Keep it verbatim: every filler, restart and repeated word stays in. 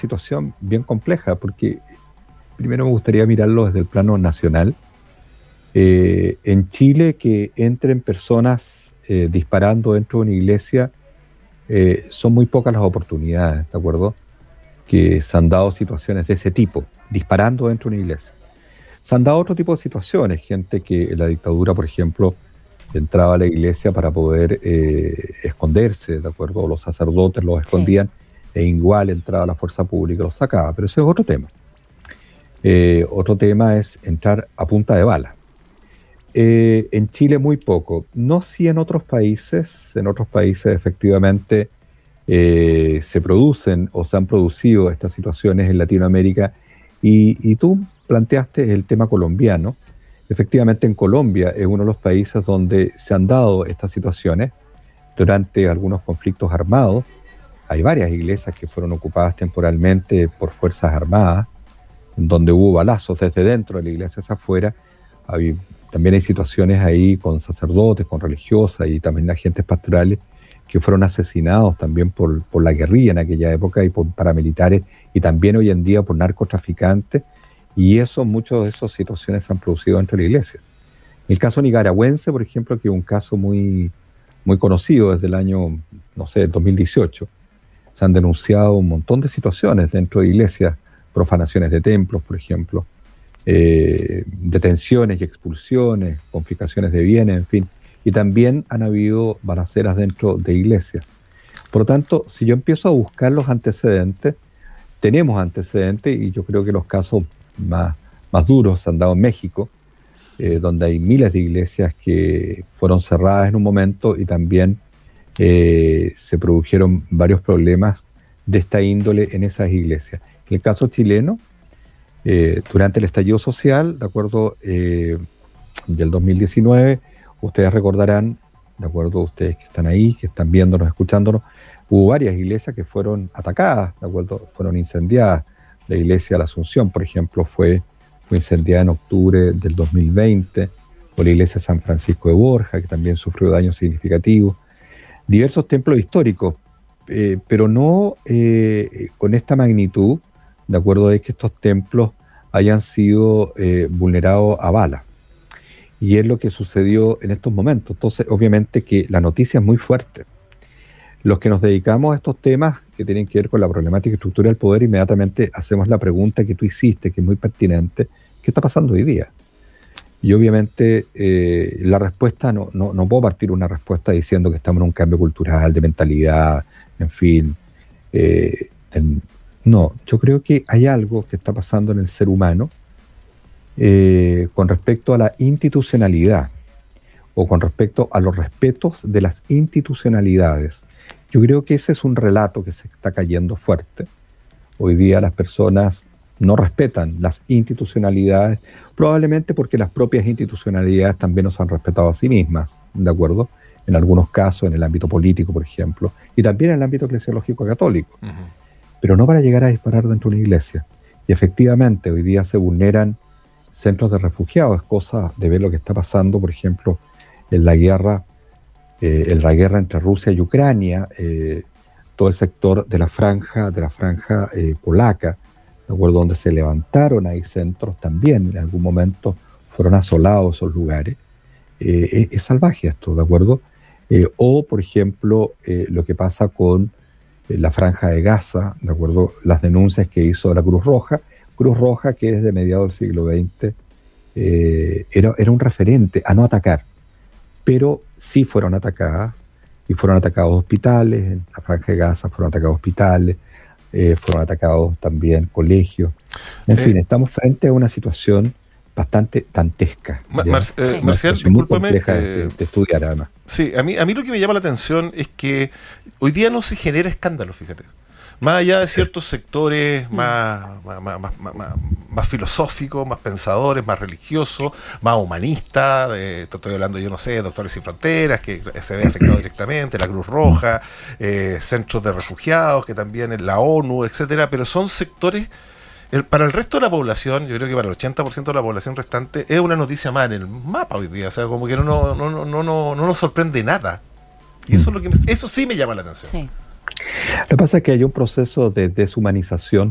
situación bien compleja, porque primero me gustaría mirarlo desde el plano nacional. Eh, en Chile, que entren personas eh, disparando dentro de una iglesia, eh, son muy pocas las oportunidades, ¿de acuerdo? Que se han dado situaciones de ese tipo, disparando dentro de una iglesia. Se han dado otro tipo de situaciones, gente que en la dictadura, por ejemplo, entraba a la iglesia para poder eh, esconderse, ¿de acuerdo? Los sacerdotes los escondían, sí. E igual entraba la fuerza pública y los sacaba, pero ese es otro tema. Eh, otro tema es entrar a punta de bala. Eh, en Chile muy poco, no sí en otros países, en otros países efectivamente eh, se producen o se han producido estas situaciones en Latinoamérica y, y tú planteaste el tema colombiano. Efectivamente en Colombia es uno de los países donde se han dado estas situaciones durante algunos conflictos armados. Hay varias iglesias que fueron ocupadas temporalmente por fuerzas armadas, donde hubo balazos desde dentro de la iglesia hacia afuera. Hay, también hay situaciones ahí con sacerdotes, con religiosas y también agentes pastorales que fueron asesinados también por, por la guerrilla en aquella época y por paramilitares y también hoy en día por narcotraficantes, y eso, muchas de esas situaciones se han producido dentro de la iglesia. El caso nicaragüense, por ejemplo, que es un caso muy, muy conocido desde el año, no sé, dos mil dieciocho, se han denunciado un montón de situaciones dentro de iglesias, profanaciones de templos, por ejemplo, eh, detenciones y expulsiones, confiscaciones de bienes, en fin, y también han habido balaceras dentro de iglesias. Por lo tanto, si yo empiezo a buscar los antecedentes, tenemos antecedentes, y yo creo que los casos más, más duros se han dado en México, eh, donde hay miles de iglesias que fueron cerradas en un momento y también eh, se produjeron varios problemas de esta índole en esas iglesias. En el caso chileno, eh, durante el estallido social, de acuerdo, eh, del dos mil diecinueve, ustedes recordarán, de acuerdo, ustedes que están ahí, que están viéndonos, escuchándonos, hubo varias iglesias que fueron atacadas, de acuerdo, fueron incendiadas. La iglesia de la Asunción, por ejemplo, fue, fue incendiada en octubre del dos mil veinte, o la iglesia de San Francisco de Borja, que también sufrió daños significativos. Diversos templos históricos, eh, pero no eh, con esta magnitud, de acuerdo a que estos templos hayan sido eh, vulnerados a bala. Y es lo que sucedió en estos momentos. Entonces, obviamente que la noticia es muy fuerte. Los que nos dedicamos a estos temas que tienen que ver con la problemática estructural del poder, inmediatamente hacemos la pregunta que tú hiciste, que es muy pertinente: ¿qué está pasando hoy día? Y obviamente eh, la respuesta, no, no, no puedo partir una respuesta diciendo que estamos en un cambio cultural, de mentalidad, en fin. Eh, en, no, yo creo que hay algo que está pasando en el ser humano eh, con respecto a la institucionalidad, o con respecto a los respetos de las institucionalidades. Yo creo que ese es un relato que se está cayendo fuerte. Hoy día las personas no respetan las institucionalidades, probablemente porque las propias institucionalidades también nos han respetado a sí mismas, ¿de acuerdo? En algunos casos, en el ámbito político, por ejemplo, y también en el ámbito eclesiológico católico. Uh-huh. Pero no para llegar a disparar dentro de una iglesia. Y efectivamente, hoy día se vulneran centros de refugiados. Es cosa de ver lo que está pasando, por ejemplo, en la guerra, eh, en la guerra entre Rusia y Ucrania, eh, todo el sector de la franja, de la franja eh, polaca, de acuerdo, donde se levantaron ahí centros también, en algún momento fueron asolados esos lugares. Eh, es, es salvaje esto, ¿de acuerdo? Eh, o, por ejemplo, eh, lo que pasa con eh, la franja de Gaza, ¿de acuerdo? Las denuncias que hizo la Cruz Roja, Cruz Roja que desde mediados del siglo veinte eh, era, era un referente a no atacar, pero sí fueron atacadas, y fueron atacados hospitales, en la franja de Gaza fueron atacados hospitales, eh, fueron atacados también colegios. En eh, fin, estamos frente a una situación bastante dantesca. Mar, Mar, eh, sí. Marcial, discúlpame. Muy compleja de, de estudiar, además. Sí, a mí, a mí lo que me llama la atención es que hoy día no se genera escándalo, fíjate. Más allá de ciertos sectores más, más, más, más, más, más filosóficos, más pensadores, más religiosos, más humanistas, eh, estoy hablando, yo no sé, Doctores Sin Fronteras, que se ve afectado directamente, la Cruz Roja, eh, centros de refugiados, que también es la ONU, etcétera, pero son sectores, el, para el resto de la población, yo creo que para el ochenta por ciento de la población restante, es una noticia más en el mapa hoy día, o sea, como que no, no, no, no, no, no, no nos sorprende nada. Y eso, es lo que me, eso sí me llama la atención. Sí. Lo que pasa es que hay un proceso de deshumanización